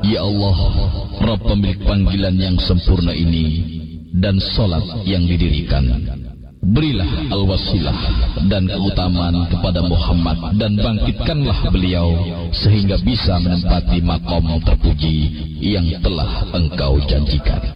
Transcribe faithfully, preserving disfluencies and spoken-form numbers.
Ya Allah, Rabb pemilik panggilan yang sempurna ini dan salat yang didirikan, berilah al-wasilah dan keutamaan kepada Muhammad dan bangkitkanlah beliau sehingga bisa menempati maqam terpuji yang telah Engkau janjikan.